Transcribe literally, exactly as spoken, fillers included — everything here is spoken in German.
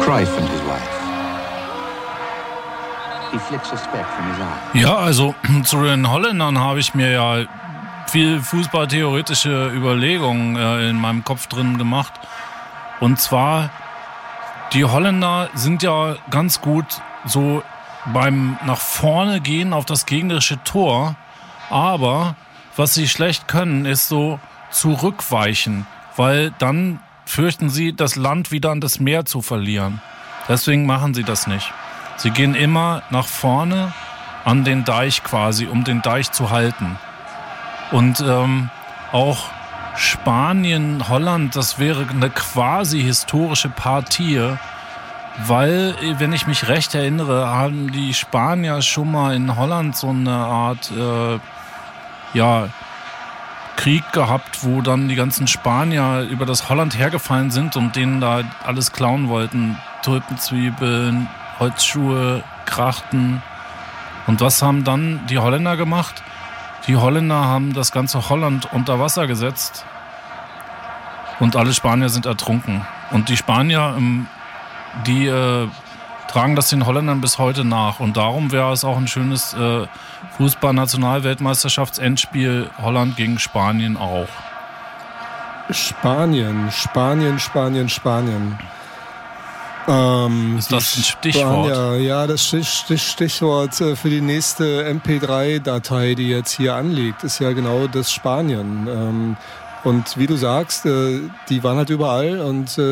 Cruyff and his wife. He flicks a speck from his eye. Ja, also zu den Holländern habe ich mir ja viel fußballtheoretische Überlegungen äh, in meinem Kopf drin gemacht. Und zwar, die Holländer sind ja ganz gut so beim nach vorne gehen auf das gegnerische Tor, aber was sie schlecht können, ist so zurückweichen, weil dann fürchten sie, das Land wieder an das Meer zu verlieren. Deswegen machen sie das nicht. Sie gehen immer nach vorne an den Deich quasi, um den Deich zu halten. Und ähm, auch Spanien, Holland, das wäre eine quasi historische Partie, weil, wenn ich mich recht erinnere, haben die Spanier schon mal in Holland so eine Art äh, ja, Krieg gehabt, wo dann die ganzen Spanier über das Holland hergefallen sind und denen da alles klauen wollten. Tulpenzwiebeln, Holzschuhe, Krachten. Und was haben dann die Holländer gemacht? Die Holländer haben das ganze Holland unter Wasser gesetzt und alle Spanier sind ertrunken. Und die Spanier, die äh, tragen das den Holländern bis heute nach. Und darum wäre es auch ein schönes äh, Fußball-Nationalweltmeisterschaftsendspiel Holland gegen Spanien auch. Spanien, Spanien, Spanien, Spanien. Ähm, ist das ein Stichwort? Spanier, ja, das Stich, Stichwort für die nächste M P drei Datei, die jetzt hier anliegt, ist ja genau das Spanien. Ähm, und wie du sagst, äh, die waren halt überall und äh,